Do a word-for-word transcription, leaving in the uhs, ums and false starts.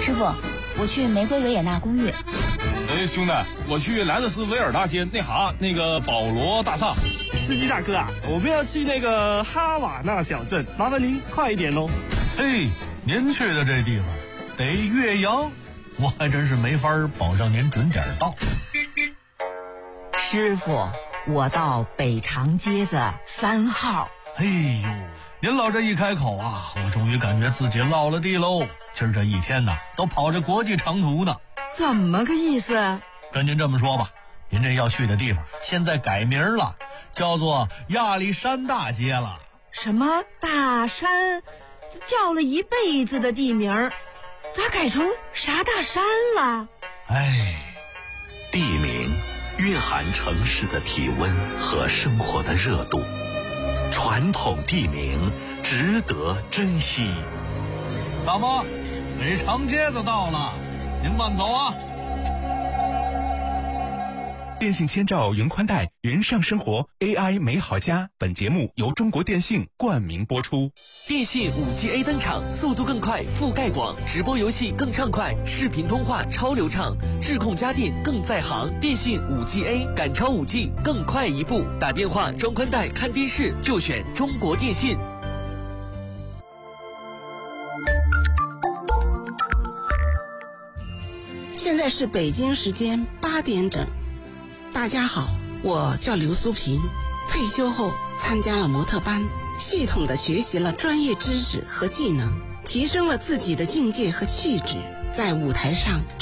师傅，我去玫瑰维也纳公寓。 哎，兄弟，我去莱德斯维尔大街那哈那个保罗大厦。 司机大哥啊，我们要去那个哈瓦那小镇，麻烦您快一点哦。 嘿，您去的这地方得岳阳，我还真是没法保证您准点到。 师傅，我到北长街子三号。 哎呦，您老这一开口啊，我终于感觉自己落了地喽。今儿这一天呐，都跑着国际长途呢。 怎么个意思？ 跟您这么说吧，您这要去的地方现在改名了，叫做亚历山大街了。 什么大山？叫了一辈子的地名，咋改成啥大山了？ 哎， 地名蕴含城市的体温和生活的热度，传统地名值得珍惜。 大妈，北长街子到了，您慢走啊。 电信千兆云宽带，云上生活 A I 美好家。本节目由中国电信冠名播出。 电信 五 G A 登场，速度更快，覆盖广，直播游戏更畅快，视频通话超流畅，智控家电更在行。电信 五 G A 赶超 五 G， 更快一步。打电话、装宽带、看电视就选中国电信。 现在是北京时间八点整。大家好，我叫刘苏平，退休后参加了模特班，系统的学习了专业知识和技能，提升了自己的境界和气质，在舞台上